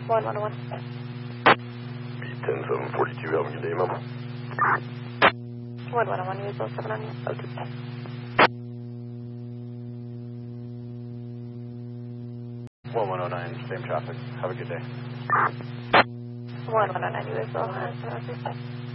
1101. B10742, having a day, Mama. 1101, use 07 on you. Altitude. 1109, same traffic. Have a good day. 1109, use 07.